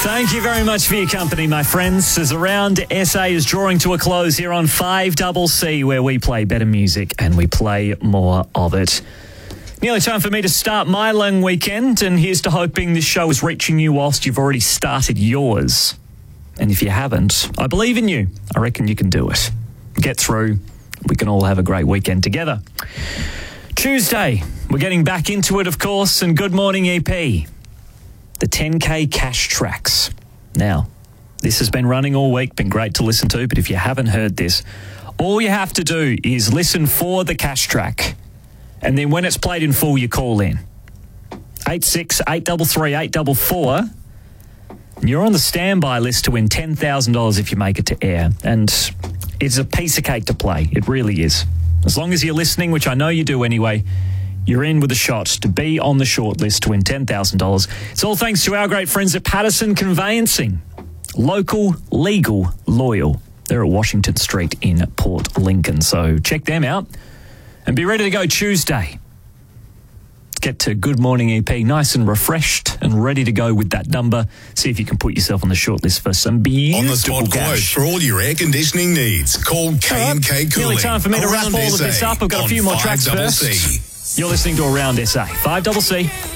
Thank you very much for your company, my friends, as Around SA is drawing to a close here on 5CC, where we play better music and we play more of it. Nearly time for me to start my long weekend, and here's to hoping this show is reaching you whilst you've already started yours. And if you haven't, I believe in you. I reckon you can do it. Get through. We can all have a great weekend together. Tuesday, we're getting back into it, of course, and good morning, EP. The 10K Cash Tracks. Now, this has been running all week, been great to listen to, but if you haven't heard this, all you have to do is listen for the cash track, and then when it's played in full, you call in. 86 833 844. You're on the standby list to win $10,000 if you make it to air, and it's a piece of cake to play. It really is. As long as you're listening, which I know you do anyway, you're in with a shot to be on the short list to win $10,000. It's all thanks to our great friends at Patterson Conveyancing. Local, legal, loyal. They're at Washington Street in Port Lincoln. So check them out and be ready to go Tuesday. Get to Good Morning EP nice and refreshed and ready to go with that number. See if you can put yourself on the short list for some beautiful on-the-spot quote for all your air conditioning needs. Call K&K Cooling. Nearly time for me to wrap all of this up. I've got a few more tracks first. You're listening to Around SA. 5CC.